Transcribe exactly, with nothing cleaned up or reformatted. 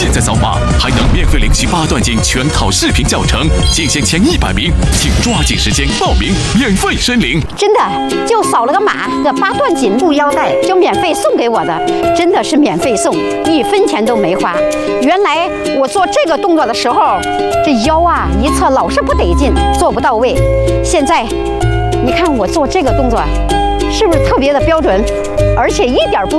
现在扫码还能免费领取八段锦全套视频教程，仅限前一百名，请抓紧时间报名，免费申领。 真的，就扫了个码，这八段锦布腰带就免费送给我的，真的是免费送，一分钱都没花。原来我做这个动作的时候，这腰啊一侧老是不得劲，做不到位。现在，你看我做这个动作，是不是特别的标准，而且一点不